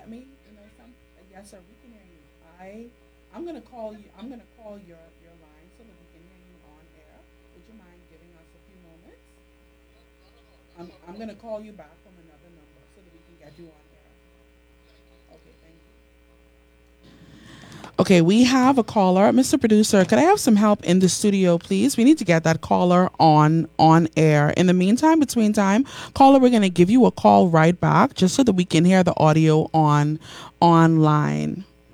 me to know some? Yes, sir. We can hear you. I'm gonna call you. I'm gonna call your line so that we can hear you on air. Would you mind giving us a few moments? I'm gonna call you back from another number so that we can get you on air. Okay, thank you. Okay, we have a caller. Mr. Producer, could I have some help in the studio, please? We need to get that caller on air. In the meantime, between time, caller, we're gonna give you a call right back just so that we can hear the audio online.